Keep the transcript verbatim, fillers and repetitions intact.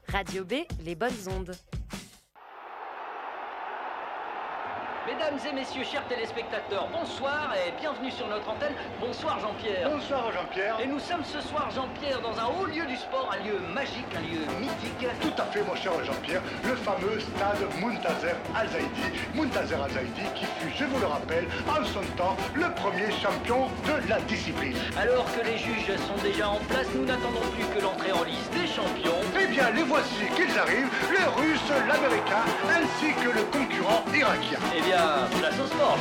Radio B, les bonnes ondes. Mesdames et messieurs, chers téléspectateurs, bonsoir et bienvenue sur notre antenne. Bonsoir Jean-Pierre. Bonsoir Jean-Pierre. Et nous sommes ce soir, Jean-Pierre, dans un haut lieu du sport, un lieu magique, un lieu mythique. Tout à fait, mon cher Jean-Pierre, le fameux stade Muntazer Al-Zaidi. Muntazer Al-Zaidi qui fut, je vous le rappelle, en son temps, le premier champion de la discipline. Alors que les juges sont déjà en place, nous n'attendons plus que l'entrée en lice des champions. Eh bien, les voici qu'ils arrivent, le russe, l'américain, ainsi que le concurrent irakien. Eh bien, place au sport.